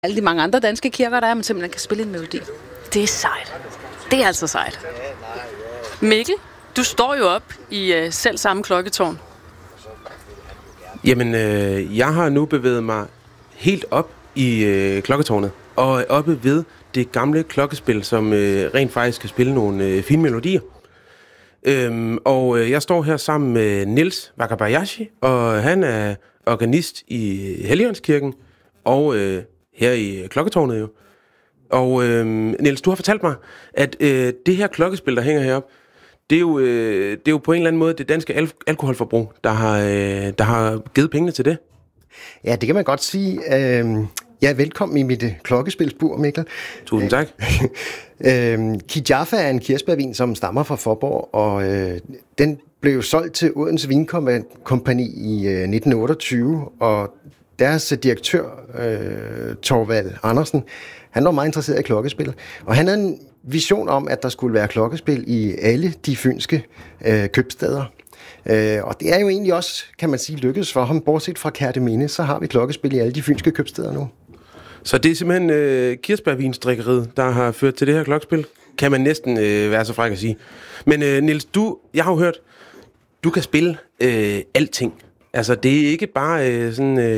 alle de mange andre danske kirker, der er, man simpelthen kan spille en melodi. Det er sejt. Det er altså sejt. Mikkel, du står jo op i selv samme klokketårn. Jamen, jeg har nu bevæget mig helt op i klokketårnet, og oppe ved det gamle klokkespil, som rent faktisk kan spille nogle fine melodier. Og jeg står her sammen med Niels Wakabayashi, og han er organist i Helligåndskirken, og her i klokketårnet jo. Og Niels, du har fortalt mig, at det her klokkespil, der hænger heroppe, det er jo på en eller anden måde det danske alkoholforbrug, der har givet pengene til det. Ja, det kan man godt sige. Ja, velkommen i mit klokkespilsbur, Mikkel. Tusind tak. Kijaffa er en kirsebærvin, som stammer fra Faaborg, og den blev solgt til Odense Vinkompagni i 1928, og deres direktør, Thorvald Andersen, han var meget interesseret i klokkespil, og han havde en vision om, at der skulle være klokkespil i alle de fynske købstæder. Og det er jo egentlig også, kan man sige, lykkedes for ham. Bortset fra Kerteminde, så har vi klokkespil i alle de fynske købstæder nu. Så det er simpelthen kirsebærvinsdrikkeriet, der har ført til det her klokkespil? Kan man næsten være så fræk at sige. Men Niels, jeg har jo hørt, du kan spille alting. Altså, det er ikke bare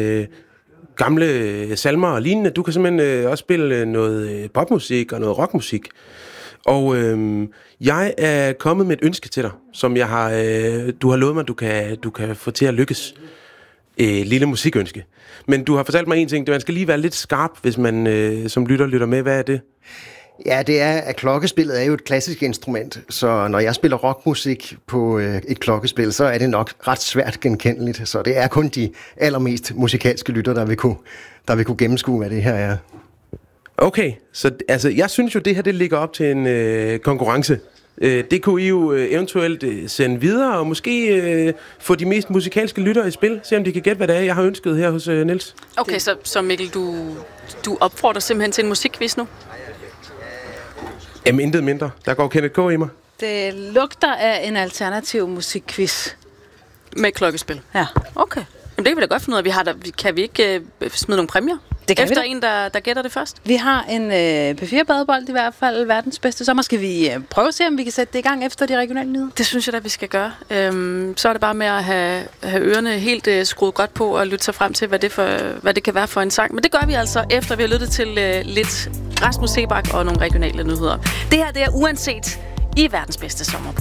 gamle salmer og lignende. Du kan simpelthen også spille noget popmusik og noget rockmusik. Og jeg er kommet med et ønske til dig, som du har lovet mig, du kan få til at lykkes. Lille musikønske. Men du har fortalt mig en ting, man skal lige være lidt skarp, hvis man som lytter med. Hvad er det? Ja, det er, at klokkespillet er jo et klassisk instrument, så når jeg spiller rockmusik på et klokkespil, så er det nok ret svært genkendeligt. Så det er kun de allermest musikalske lytter, der vil kunne gennemskue, hvad det her er. Okay, så altså, jeg synes jo, det her det ligger op til en konkurrence. Det kunne I jo eventuelt sende videre, og måske få de mest musikalske lyttere i spil. Se om de kan gætte, hvad det er, jeg har ønsket her hos Niels. Okay, så Mikkel, du opfordrer simpelthen til en musikquiz nu? Jamen, intet mindre. Der går Kenneth K. i mig. Det lugter af en alternativ musikquiz. Med klokkespil? Ja. Okay. Jamen, det kan vi da godt finde ud af. Kan vi ikke smide nogle præmier? Det kan efter vi en, der gætter det først? Vi har en P4-badebold i hvert fald, verdens bedste sommer. Skal vi prøve at se, om vi kan sætte det i gang efter de regionale nyheder? Det synes jeg da, vi skal gøre. Så er det bare med at have ørerne helt skruet godt på og lytte sig frem til, hvad det kan være for en sang. Men det gør vi altså, efter vi har lyttet til lidt Rasmus Seebach og nogle regionale nyheder. Det her, det er Uanset i verdens bedste sommer på